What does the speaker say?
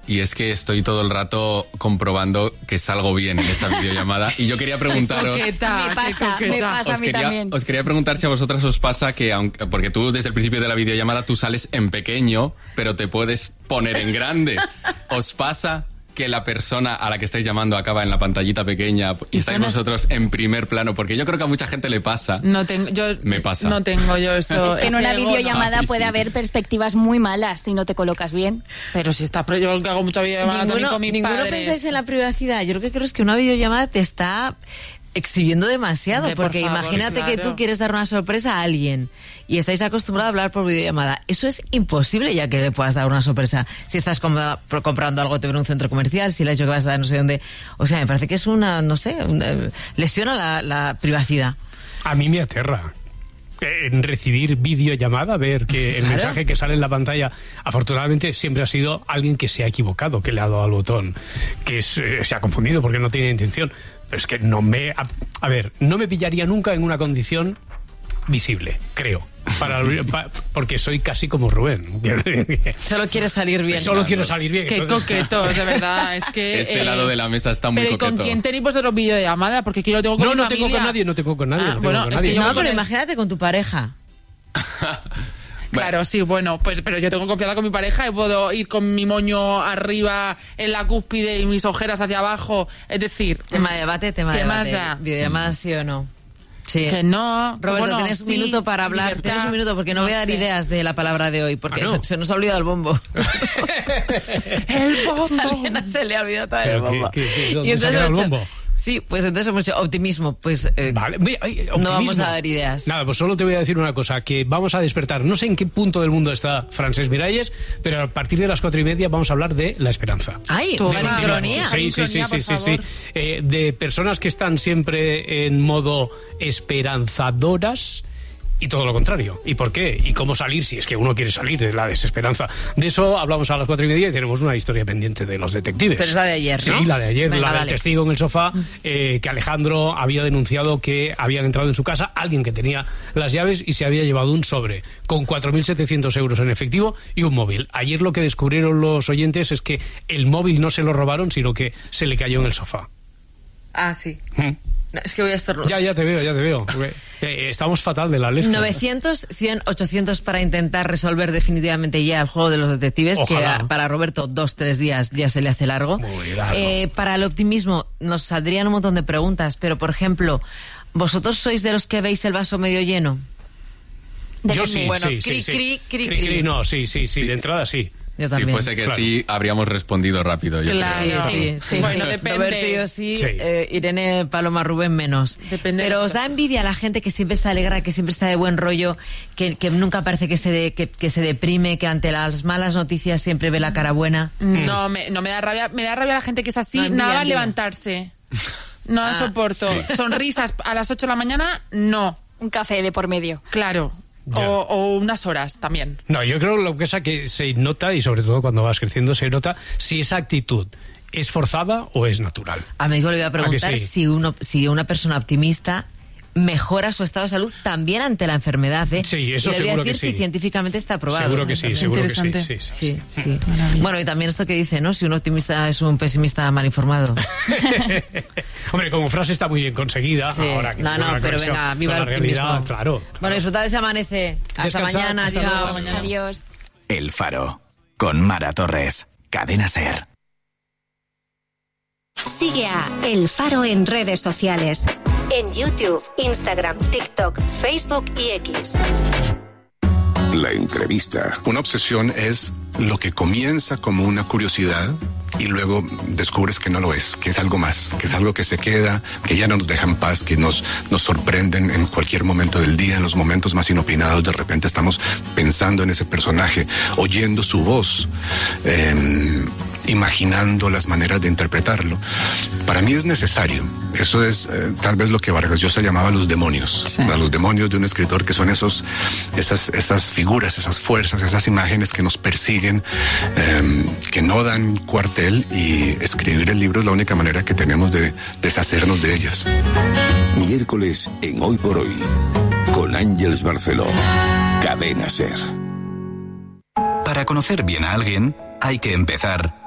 y es que estoy todo el rato comprobando que salgo bien en esa videollamada. Y yo quería preguntaros... Me pasa a mí también. Os quería preguntar si a vosotras os pasa que, porque tú desde el principio de la videollamada tú sales en pequeño, pero te puedes poner en grande. ¿Os pasa que la persona a la que estáis llamando acaba en la pantallita pequeña y estáis vosotros en primer plano? Porque yo creo que a mucha gente le pasa. Me pasa. No tengo yo eso. Es que en una videollamada puede haber perspectivas muy malas si no te colocas bien. Pero si está, yo hago mucha videollamada también con mis padres. ¿Ninguno pensáis en la privacidad? Yo creo que una videollamada te está exhibiendo demasiado, porque imagínate que tú quieres dar una sorpresa a alguien y estáis acostumbrados a hablar por videollamada. Eso es imposible ya que le puedas dar una sorpresa. Si estás comprando algo en un centro comercial, si le has dicho que vas a dar no sé dónde. O sea, me parece que es lesiona la privacidad. A mí me aterra en recibir videollamada, ver que el mensaje que sale en la pantalla, afortunadamente siempre ha sido alguien que se ha equivocado, que le ha dado al botón, que se ha confundido porque no tiene intención. Pero es que no me pillaría nunca en una condición visible, creo. Porque soy casi como Rubén. Solo quieres salir bien. Solo quiero salir bien. Qué entonces... coquetos, de verdad. Es que este lado de la mesa está muy coqueto. ¿Pero con quién tenéis vosotros videollamada? Porque aquí lo tengo con mi familia. No tengo con nadie. Pero imagínate con tu pareja. Claro, sí, bueno, pues pero yo tengo confianza con mi pareja y puedo ir con mi moño arriba en la cúspide y mis ojeras hacia abajo. Es decir... Tema de debate. ¿Qué más da? ¿Videollamada sí o no? Sí. Que no. Roberto, tienes un minuto para hablar. Libertad. Tienes un minuto porque no voy a dar ideas de la palabra de hoy, porque se nos ha olvidado el bombo. El bombo. Se le ha olvidado todo el bombo. ¿Dónde se ha quedado el bombo? Sí, pues entonces hemos dicho optimismo. Pues vale. Optimismo. No vamos a dar ideas. Nada, pues solo te voy a decir una cosa, que vamos a despertar. No sé en qué punto del mundo está Francesc Miralles, pero a partir de las 4:30 vamos a hablar de la esperanza. ¡Ay! Sincronía. Sí. De personas que están siempre en modo esperanzadoras y todo lo contrario. ¿Y por qué? ¿Y cómo salir si es que uno quiere salir de la desesperanza? De eso hablamos a las 4:30 y tenemos una historia pendiente de los detectives. Pero es la de ayer, ¿no? Sí, la de ayer, Venga, la del testigo en el sofá, que Alejandro había denunciado que habían entrado en su casa alguien que tenía las llaves y se había llevado un sobre con 4.700 euros en efectivo y un móvil. Ayer lo que descubrieron los oyentes es que el móvil no se lo robaron, sino que se le cayó en el sofá. Ah, sí. No, es que voy a estornudar. Ya te veo. Estamos fatal de la alergia. 900, 100, 800 para intentar resolver definitivamente ya el juego de los detectives. Ojalá. Que para Roberto 2-3 días ya se le hace largo. Muy largo. Para el optimismo nos saldrían un montón de preguntas, pero por ejemplo, ¿vosotros sois de los que veis el vaso medio lleno? Yo sí, bueno, sí. Cri. No, sí, de entrada sí. Yo también. Si fuese que sí, habríamos respondido rápido. Sí. Bueno, depende. Roberto y yo sí. Irene, Paloma, Rubén menos. Depende. Pero os da envidia a la gente que siempre está alegre, que siempre está de buen rollo, que nunca parece que se deprime, que ante las malas noticias siempre ve la cara buena. No me da rabia. Me da rabia la gente que es así, nada más levantarse. No la soporto. Sí. Sonrisas a las 8 de la mañana, no. Un café de por medio. Claro. O unas horas también. No, yo creo que se nota, y sobre todo cuando vas creciendo se nota si esa actitud es forzada o es natural. Amigo, le voy a preguntar si una persona optimista mejora su estado de salud también ante la enfermedad, ¿eh? Sí, eso seguro que sí. Le voy a decir si científicamente está probado. Seguro que sí. Sí. Bueno, y también esto que dice, ¿no? Si un optimista es un pesimista mal informado. Hombre, como frase está muy bien conseguida. Sí. Ahora que pero venga, viva el optimismo. Claro. Bueno, disfrutad de ese amanece. Hasta mañana, chao. Adiós. El Faro, con Mara Torres, Cadena SER. Sigue a El Faro en redes sociales. En YouTube, Instagram, TikTok, Facebook y X. La entrevista. Una obsesión es lo que comienza como una curiosidad y luego descubres que no lo es, que es algo más, que es algo que se queda, que ya no nos deja en paz, que nos sorprenden en cualquier momento del día, en los momentos más inopinados. De repente estamos pensando en ese personaje, oyendo su voz, imaginando las maneras de interpretarlo. Para mí es necesario. Eso es tal vez lo que Vargas Llosa llamaba los demonios. Sí. Los demonios de un escritor, que son esas figuras, esas fuerzas, esas imágenes que nos persiguen, que no dan cuartel, y escribir el libro es la única manera que tenemos de deshacernos de ellas. Miércoles en Hoy por Hoy, con Ángeles Barceló, Cadena SER. Para conocer bien a alguien, hay que empezar